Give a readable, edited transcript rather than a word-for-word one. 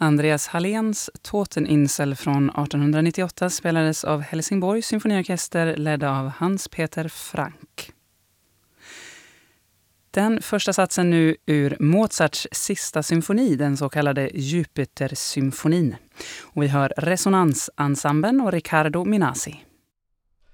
Andreas Halléns Toteninsel från 1898 spelades av Helsingborgs symfoniorkester ledd av Hans Peter Frank. Den första satsen nu ur Mozarts sista symfoni, den så kallade Jupiter-symfonin. Och vi hör Resonansensemblen och Riccardo Minasi.